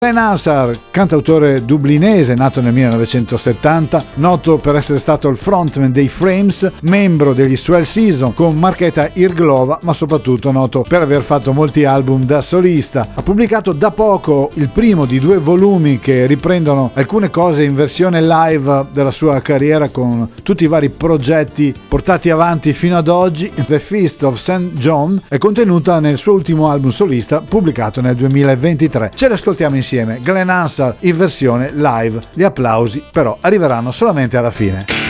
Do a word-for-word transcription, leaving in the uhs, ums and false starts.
Glenn Hansard, cantautore dublinese nato nel millenovecentosettanta, noto per essere stato il frontman dei Frames, membro degli Swell Season con Marchetta Irglova, ma soprattutto noto per aver fatto molti album da solista. Ha pubblicato da poco il primo di due volumi che riprendono alcune cose in versione live della sua carriera, con tutti i vari progetti portati avanti fino ad oggi. The Feast of Saint John è contenuta nel suo ultimo album solista pubblicato nel duemilaventitré. Ce l'ascoltiamo insieme. Glenn Hansard in versione live. Gli applausi però arriveranno solamente alla fine.